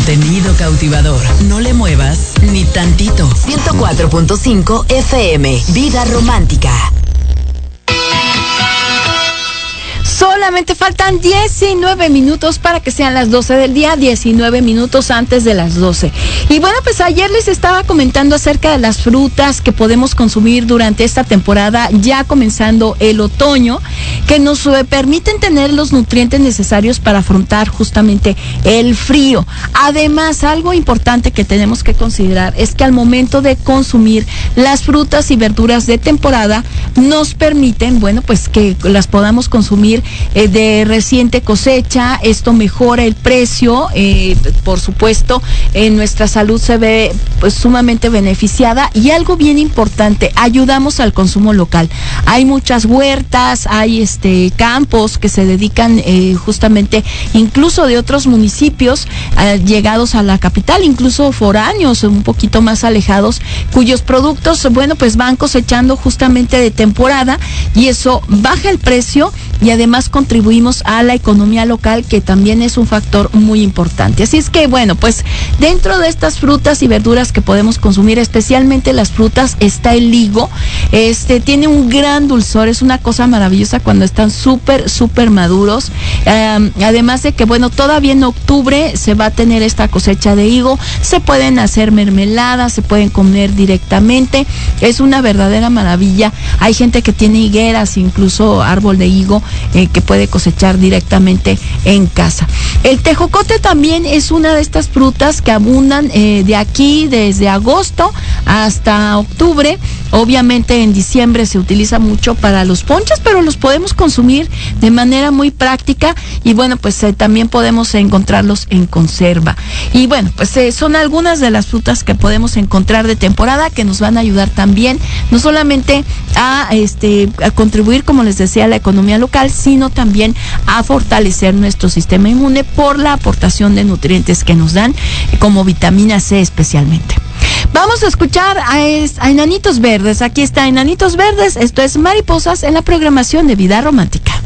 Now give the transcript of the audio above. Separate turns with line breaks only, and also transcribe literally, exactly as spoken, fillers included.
contenido cautivador. No le muevas ni tantito. ciento cuatro punto cinco F M, Vida Romántica.
Solamente faltan diecinueve minutos para que sean las doce del día, diecinueve minutos antes de las doce. Y bueno, pues ayer les estaba comentando acerca de las frutas que podemos consumir durante esta temporada, ya comenzando el otoño, que nos eh, permiten tener los nutrientes necesarios para afrontar justamente el frío. Además, algo importante que tenemos que considerar es que al momento de consumir las frutas y verduras de temporada, nos permiten, bueno, pues que las podamos consumir Eh, de reciente cosecha. Esto mejora el precio, eh, por supuesto, eh, nuestra salud se ve pues sumamente beneficiada, y algo bien importante, ayudamos al consumo local. Hay muchas huertas, hay este campos que se dedican eh, justamente, incluso de otros municipios eh, llegados a la capital, incluso foráneos, un poquito más alejados, cuyos productos, bueno, pues van cosechando justamente de temporada, y eso baja el precio y además contribuimos a la economía local, que también es un factor muy importante. Así es que, bueno, pues dentro de estas frutas y verduras que podemos consumir, especialmente las frutas, está el higo. Este tiene un gran dulzor, es una cosa maravillosa cuando están súper, súper maduros. Eh, además de que, bueno, todavía en octubre se va a tener esta cosecha de higo. Se pueden hacer mermeladas, se pueden comer directamente. Es una verdadera maravilla. Hay gente que tiene higueras, incluso árbol de higo, eh, que puede cosechar directamente en casa. El tejocote también es una de estas frutas que abundan eh, de aquí desde agosto hasta octubre. Obviamente en diciembre se utiliza mucho para los ponches, pero los podemos consumir de manera muy práctica, y bueno, pues eh, también podemos encontrarlos en conserva. Y bueno, pues eh, son algunas de las frutas que podemos encontrar de temporada, que nos van a ayudar también, no solamente a este a contribuir, como les decía, a la economía local, sino también a fortalecer nuestro sistema inmune por la aportación de nutrientes que nos dan, como vitamina C especialmente. Vamos a escuchar a, a Enanitos Verdes. Aquí está Enanitos Verdes. Esto es Mariposas en la programación de Vida Romántica.